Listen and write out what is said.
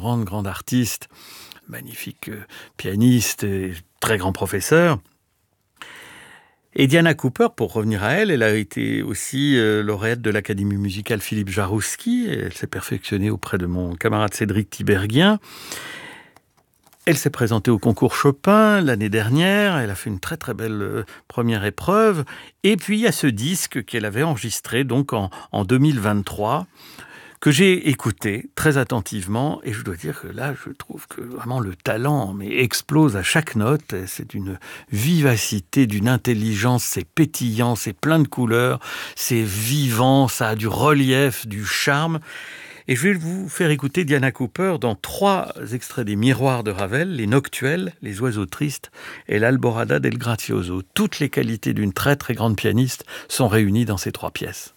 grande artiste, magnifique pianiste et très grand professeur. Et Diana Cooper, pour revenir à elle, elle a été aussi lauréate de l'Académie musicale Philippe Jarouski. Elle s'est perfectionnée auprès de mon camarade Cédric Tiberghien. Elle s'est présentée au concours Chopin l'année dernière. Elle a fait une très très belle première épreuve. Et puis il y a ce disque qu'elle avait enregistré donc en 2023, que j'ai écouté très attentivement, et je dois dire que là, je trouve que vraiment le talent explose à chaque note. C'est d'une vivacité, d'une intelligence, c'est pétillant, c'est plein de couleurs, c'est vivant, ça a du relief, du charme. Et je vais vous faire écouter Diana Cooper dans 3 extraits des Miroirs de Ravel, les Noctuels, les Oiseaux tristes et l'Alborada del Grazioso. Toutes les qualités d'une très très grande pianiste sont réunies dans ces 3 pièces.